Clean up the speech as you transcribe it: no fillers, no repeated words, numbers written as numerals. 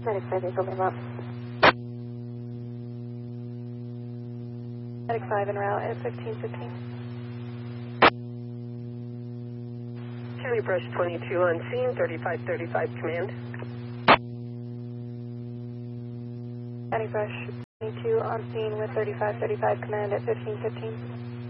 Medic 5 is open up. Medic 5 en route at 1515. Charlie Brush 22 on scene, 3535 command. Charlie Brush 22 on scene with 3535 command at 1515.